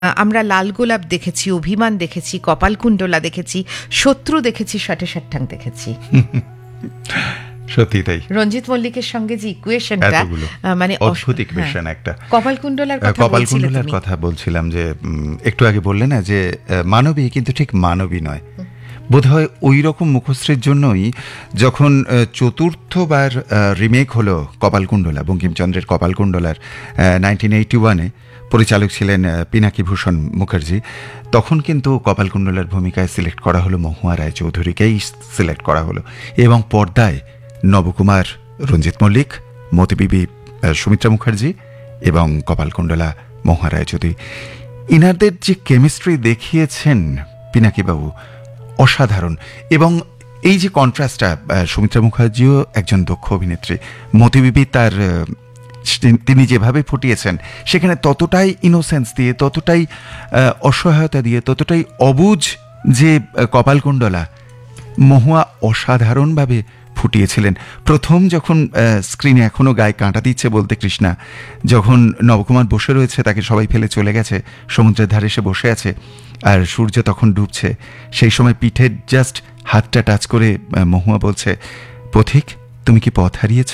আমরা লাল গোলাপ দেখেছি, অভিমান দেখেছি, কপালকুণ্ডলা দেখেছি, শত্রু দেখেছি, ষাটে-ষাট্টাং দেখেছি। সত্যি তাই। রঞ্জিত মল্লিকের সঙ্গে যে ইকুয়েশনটা, মানে অদ্ভুত ইকুয়েশন একটা। কপালকুণ্ডলার কথা বলছিলাম যে একটু আগে বললে না যে মানবী, কিন্তু ঠিক মানবী নয়। বোধহয় ওই রকম মুখশ্রীর জন্যই যখন চতুর্থবার রিমেক হলো কপালকুণ্ডলা, বঙ্কিমচন্দ্রের কপালকুণ্ডলার 1981-এ, পরিচালক ছিলেন পিনাকি ভূষণ মুখার্জি, তখন কিন্তু কপালকুণ্ডলার ভূমিকায় সিলেক্ট করা হলো মহুয়া রায়চৌধুরীকেই সিলেক্ট করা হলো, এবং পর্দায় নবকুমার রঞ্জিত মল্লিক, মতিবিবি সুমিত্রা মুখার্জি এবং কপালকুণ্ডলা মহুয়া রায়চৌধুরী। ইনারদের যে কেমিস্ট্রি দেখিয়েছেন পিনাকিবাবু, অসাধারণ। এবং এই যে কন্ট্রাস্টটা, সুমিত্রা মুখার্জিও একজন দক্ষ অভিনেত্রী, মতিবিবি তার তিনি যেভাবে ফুটিয়েছেন সেখানে ততটাই ইনোসেন্স দিয়ে, ততটাই অসহায়তা দিয়ে, ততটাই অবুঝ যে কপালকুণ্ডলা, মহুয়া অসাধারণভাবে ফুটিয়েছিলেন। প্রথম যখন স্ক্রিনে এখনও গায়ে কাঁটা দিচ্ছে বলতে কৃষ্ণা, যখন নবকুমার বসে রয়েছে, তাকে সবাই ফেলে চলে গেছে, সমুদ্রের ধারে সে বসে আছে আর সূর্য তখন ডুবছে, সেই সময় পিঠে জাস্ট হাতটা টাচ করে মহুয়া বলছে, পথিক তুমি কি পথ হারিয়েছ?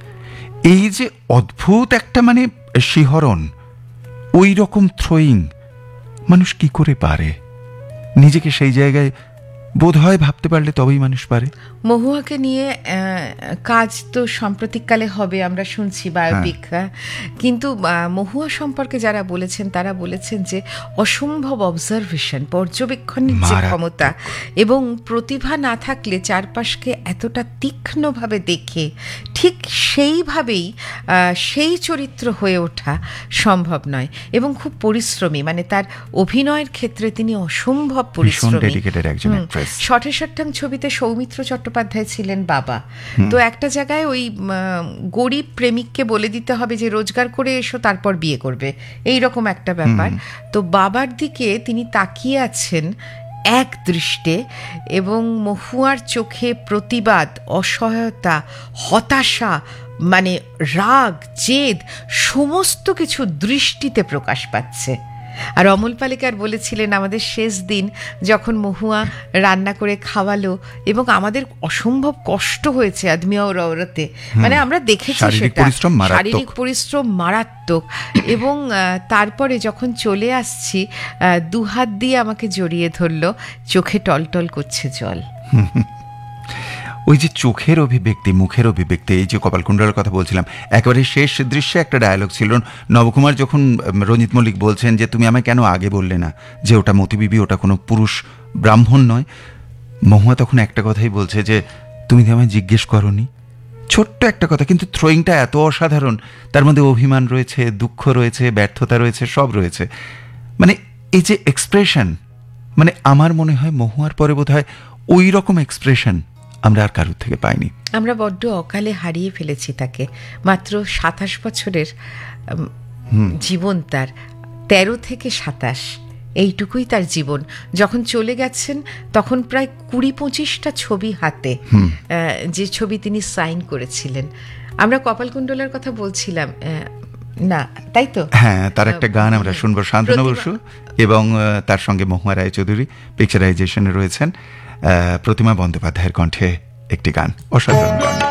এই যে অদ্ভুত একটা মানে শিহরণ, ওই রকম থ্রোয়িং মানুষ কি করে পারে? নিজেকে সেই জায়গায় বোধহয় ভাবতে পারলে তবেই মানুষ পারে। মহুয়াকে নিয়ে কাজ তো সাম্প্রতিককালে হবে, আমরা শুনছি বায়োপিক, কিন্তু মহুয়া সম্পর্কে যারা বলেছেন তারা বলেছেন যে অসম্ভব অবজারভেশন, পর্যবেক্ষণের যে ক্ষমতা, এবং প্রতিভা না থাকলে চারপাশকে এতটা তীক্ষ্ণভাবে দেখে ঠিক সেইভাবেই সেই চরিত্র হয়ে ওঠা সম্ভব নয়, এবং খুব পরিশ্রমী, মানে তার অভিনয়ের ক্ষেত্রে তিনি অসম্ভব পরিশ্রমী। ষাটে-ষাট্টাং ছবিতে সৌমিত্র চট্টোপাধ্যায় ছিলেন বাবা, তো একটা জায়গায় ওই গরিব প্রেমিককে বলে দিতে হবে যে রোজগার করে এসো তারপর বিয়ে করবে, এই রকম একটা ব্যাপার। তো বাবার দিকে তিনি তাকিয়ে আছেন এক দৃষ্টে, এবং মহুয়ার চোখে প্রতিবাদ, অসহায়তা, হতাশা, মানে রাগ, জেদ, সমস্ত কিছু দৃষ্টিতে প্রকাশ পাচ্ছে। আর অমল পালেকার বলেছিলেন আমাদের শেষ দিন যখন মহুয়া রান্না করে খাওয়ালো, এবং আমাদের অসম্ভব কষ্ট হয়েছে আদমি और औरते, মানে আমরা দেখেছি সেটা শারীরিক পরিশ্রম মারাত্মক। এবং তারপরে যখন চলে আসছি, দুহাত দিয়ে আমাকে জড়িয়ে ধরলো, চোখে টলটল করছে জল। ওই যে চোখের অভিব্যক্তি, মুখের অভিব্যক্তি, এই যে কপালকুণ্ডলার কথা বলছিলাম, একেবারে শেষ দৃশ্যে একটা ডায়ালগ ছিল, নবকুমার যখন রঞ্জিত মল্লিক বলছেন যে তুমি আমায় কেন আগে বললে না যে ওটা মতিবিবি, ওটা কোনো পুরুষ ব্রাহ্মণ নয়, মহুয়া তখন একটা কথাই বলছে যে তুমি আমায় জিজ্ঞেস করনি। ছোট্ট একটা কথা, কিন্তু থ্রোয়িংটা এত অসাধারণ, তার মধ্যে অভিমান রয়েছে, দুঃখ রয়েছে, ব্যর্থতা রয়েছে, সব রয়েছে। মানে এই যে এক্সপ্রেশন, মানে আমার মনে হয় মহুয়ার পরে বোধহয় ওই রকম এক্সপ্রেশন আমরা আর কারোর থেকে পাইনি। আমরা বড্ড অকালে হারিয়ে ফেলেছি তাকে। মাত্র 27 বছরের জীবন তার, 13 থেকে 27, এইটুকুই তার জীবন। যখন চলে গেছেন তখন প্রায় 20-25টা ছবি হাতে, যে ছবি তিনি সাইন করেছিলেন। আমরা কপালকুণ্ডলার কথা বলছিলাম না, তাই তো? হ্যাঁ, তার একটা গান আমরা শুনবো, শান্তনু বসু এবং তার সঙ্গে মহুয়া রায়চৌধুরী পিকচারাইজেশনে রয়েছেন, প্রতিমা বন্দ্যোপাধ্যায়ের কণ্ঠে একটি গান, অসাধারণ গান।